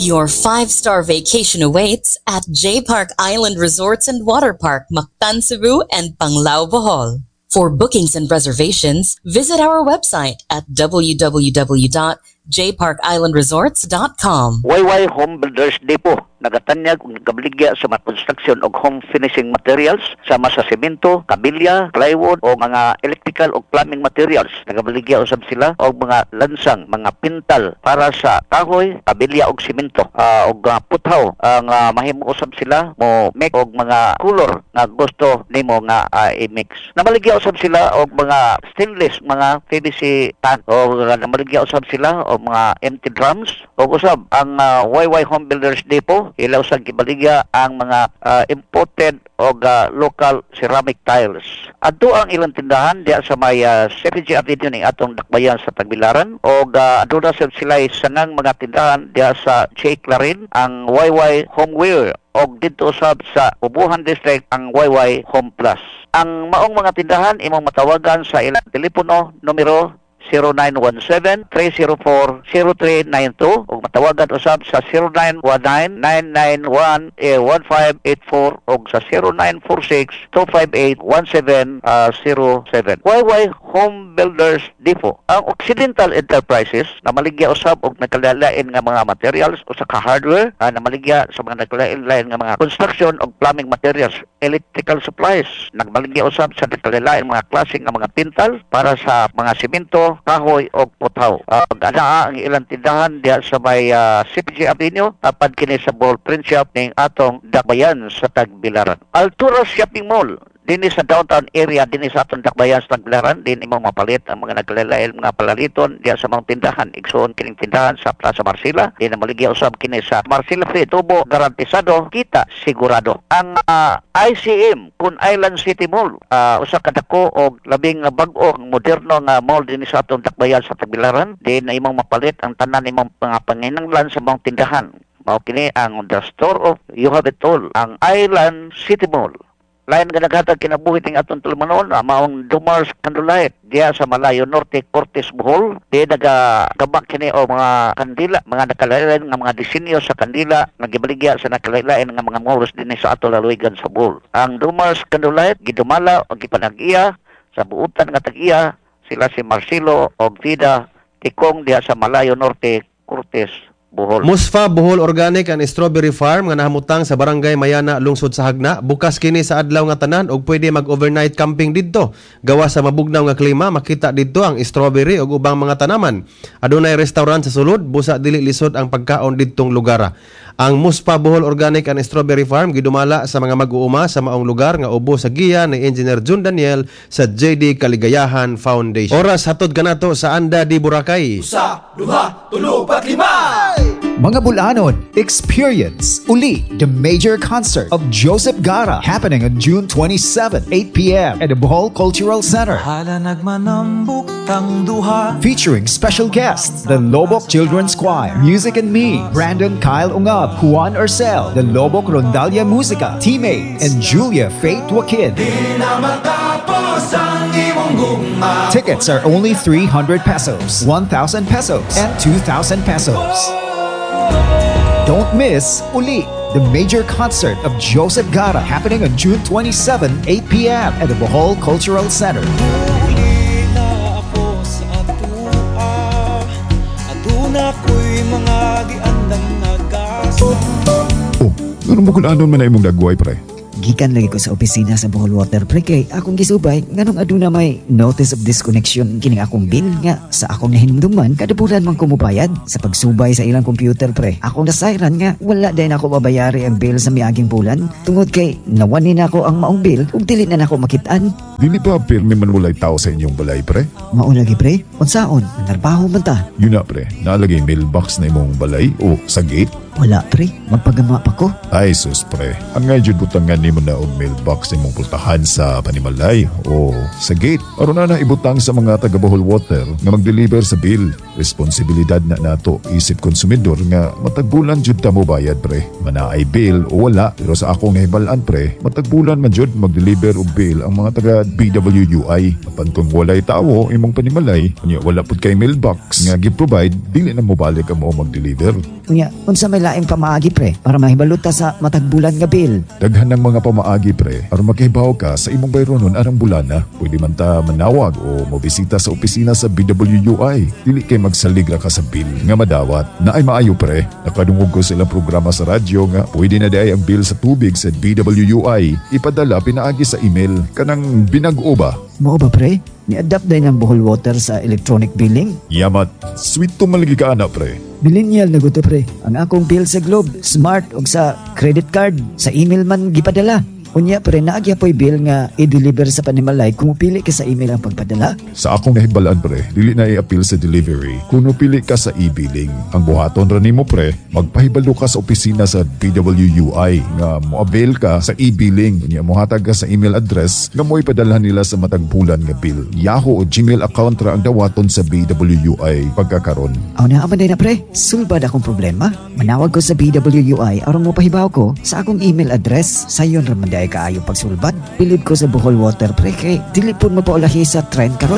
Your 5-star vacation awaits at J Park Island Resorts and Water Park, Mactan, Cebu and Panglao, Bohol. For bookings and reservations, visit our website at www.jparkislandresorts.com. YY Home Builders Depot nagatanyag ug nagabligya sa mga construction og home finishing materials sama sa semento, kabilya, plywood o mga electrical o plumbing materials. Nagabligya usab sila og mga lansang, mga pintal para sa kahoy, kabilya og semento og puthaw. Ang mahimo usab sila mo make og mga color nga gusto nimo nga i-mix. Namaligya usab sila og mga stainless, mga PVC tan o namaligya usab sila og mga empty drums o usab ang YY Home Builders Depot ilaw sa gibaligya ang mga imported o local ceramic tiles. Adto ang ilang tindahan diya sa may CPG Avenue ning atong dakbayan sa Tagbilaran o adto na sila sanang mga tindahan diya sa J. Clarin ang YY Homeware o dito sa Ubuhan District ang YY Home Plus. Ang maong mga tindahan imong matawagan sa ilang telepono numero 0917-304-0392 o matawagan usab sa 0919-991-1584 o sa 0946-258-1707. YY Home Builders Depot. Ang Occidental Enterprises na maligya usab og nagkalain nga mga materials o sa hardware na maligya sa mga nagkalain nga mga construction o plumbing materials, electrical supplies. Nagmaligya usab sa nagkalain mga klase nga mga pintal para sa mga semento, kahoy o puthaw. Ang ilang tindahan diya sa may CPG Avenue tapad kini sa Ballprint Shop ning atong dakbayan sa Tagbilaran. Altura Shopping Mall dinhi sa downtown area dinhi sa atong dakbayan sa Tagbilaran din imong mapalit ang mga nagkalain mga palaliton diya sa mga tindahan. Igsoon kining tindahan sa Plaza Marcela din na maligya usab kini sa Marcela Free Tubo garantisado kita sigurado. Ang ICM kun Island City Mall usa ka dako og labing bag-o moderno nga mall dinhi sa atong dakbayan sa Tagbilaran din na imong mapalit ang tanan imong mga panginahanglan sa mga tindahan. Mao kini ang the store of you have it all ang Island City Mall. Lain nga naghatag kinabuhi ning atong tulumanon maong Dumars Candlelight diya sa Malayo Norte, Cortes, Bohol. Di nagagabak kini o mga kandila, mga nakalain nga mga disenyo sa kandila nga gibaligya sa nakalain nga mga malls dinhi sa ato laluigan sa Bohol. Ang Dumars Candlelight gidumala o gipanag-iya sa buutan nga tag-iya sila si Marcelo og Vida Tikong diya sa Malayo Norte, Cortes, Bohol. Musfa Bohol Organic and Strawberry Farm nga nahamutang sa Barangay Mayana, lungsod sa Hagna. Bukas kini sa adlaw nga tanan og pwede mag-overnight camping didto. Gawa sa mabugnaw nga klima, makita didto ang strawberry ug ubang mga tanaman. Adunay restaurant sa sulod, busa dili lisod ang pagkaon didtong lugar. Ang Muspa Bohol Organic and Strawberry Farm gidumala sa mga mag-uuma sa maong lugar nga ubo sa giya ni Engineer Jun Daniel sa JD Kaligayahan Foundation. Oras hatod kanato sa Anda di Boracay. Usa, duha, tulo, pat, lima! Mga Bulanon, experience uli the major concert of Joseph Gara happening on June 27, 8 p.m. at the Bohol Cultural Center. Featuring special guests, the Lobok Children's Choir, Music and Me, Brandon Kyle Ungab, Juan Urcel, the Lobok Rondalia Musica, Teammates, and Julia Faith Wakid. Tickets are only 300 pesos, 1,000 pesos, and 2,000 pesos. Don't miss Uli, the major concert of Joseph Gara happening on June 27, 8 p.m. at the Bohol Cultural Center. Oh, ano mo kung anon man na imong dagway, pre? Gikan lagi ko sa opisina sa Bohol Water Pre kay akong gisubay nganong aduna may notice of disconnection kining akong bill nga sa akong nahinumduman kada bulan man ko mobayad sa pagsubay sa ilang computer pre. Akong nasayran nga wala din ako mabayari ang bill sa miaging bulan tungod kay nawani na ako ang maong bill ug dili na nako makitaan. Dili pa pirmi man walay tao sa inyong balay, pre? Mao lagi pre, unsaon narbaho man ta? Yun na, pre, naalagay mailbox na imong balay o sa gate? Wala pre, magpagama pa ko. Ay sus, pre, ang nga jud butangan nimo na og mailbox imong pultahan sa panimalay o sa gate. Aron na ibutang sa mga taga Bohol Water nga mag-deliver sa bill. Responsibilidad na nato isip konsumidor nga matagbulan jud ta mo bayad, pre. Manaay bill o wala, pero sa akong nahibalan, pre, matagbulan man jud mag-deliver og bill ang mga taga BWUI. Apan kung walay tawo imong panimalay, unya wala pud kay mailbox nga gi-provide, dili na mo balik ang mo mag-deliver. Unya, unsa may laing pamaagi pre para mahibaluta sa matag bulan nga bill. Daghan ng mga pamaagi pre, aron makahibaw ka sa imong bayronon arang bulana. Pwede man ta manawag o mobisita sa opisina sa BWUI. Dili kay magsaligra ka sa bill nga madawat. Naay maayo pre, nakadungog ko sila programa sa radyo nga pwede na diay ang bill sa tubig sa BWUI ipadala pinaagi sa email kanang binag-o ba? Mao ba pre? Ni-adapt din ang Bohol Water sa electronic billing? Yamat, sweet to malagi ka ana pre. Millennial na guto pre. Ang akong bill sa Globe, Smart o sa credit card, sa email man gipadala. Unya pre, naagya po'y bill nga i-deliver sa Panimalay kung pili ka sa email ang pagpadala. Sa akong nahibalaan pre, dili na i-appeal sa delivery kung pili ka sa e-billing. Ang buhaton ra nimo pre, magpahibalo ka sa opisina sa BWUI nga mo-avail ka sa e-billing. Unya mohatag ka sa email address nga mo ipadala nila sa matag bulan nga bill. Yahoo o Gmail account ra ang dawaton sa BWUI pagkakaron. Aw na aman na pre, sulbad akong problema. Manawag ko sa BWUI aron mo pahibaw ko sa akong email address. Sayon ra man kaayo pagsulbad. Bilib ko sa Bohol Water pre kay dili pud mapaulahi sa trend karon.